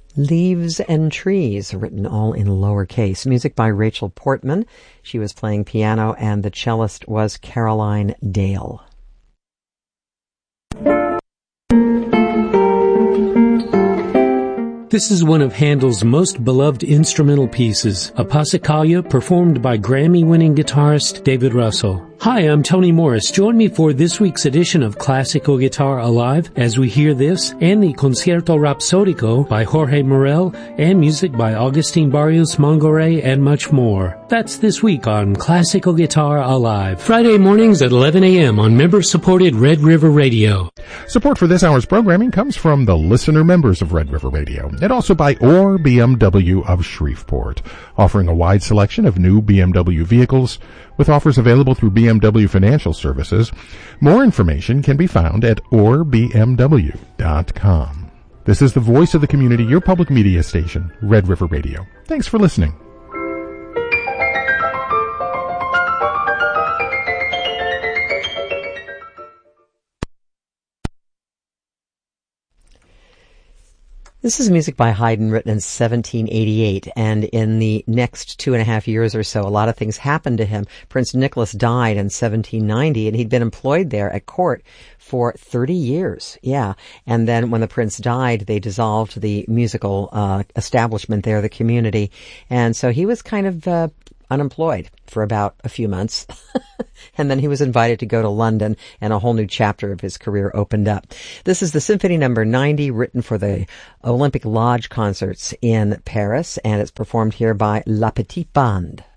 Leaves and Trees, written all in lowercase. Music by Rachel Portman. She was playing piano, and the cellist was Caroline Dale. This is one of Handel's most beloved instrumental pieces, a Passacaglia performed by Grammy-winning guitarist David Russell. Hi, I'm Tony Morris. Join me for this week's edition of Classical Guitar Alive as we hear this and the Concierto Rapsodico by Jorge Morel and music by Agustin Barrios Mangoré and much more. That's this week on Classical Guitar Alive. Friday mornings at 11 a.m. on member-supported Red River Radio. Support for this hour's programming comes from the listener members of Red River Radio and also by OR BMW of Shreveport, offering a wide selection of new BMW vehicles with offers available through BMW Financial Services. More information can be found at orbmw.com. This is the voice of the community, your public media station, Red River Radio. Thanks for listening. This is music by Haydn written in 1788, and in the next 2.5 years or so, a lot of things happened to him. Prince Nicholas died in 1790, and he'd been employed there at court for 30 years. Yeah. And then when the prince died, they dissolved the musical establishment there, the community. And so he was kind of unemployed for about a few months. And then he was invited to go to London, and a whole new chapter of his career opened up. This is the Symphony Number 90, written for the Olympic Lodge concerts in Paris, and it's performed here by La Petite Bande.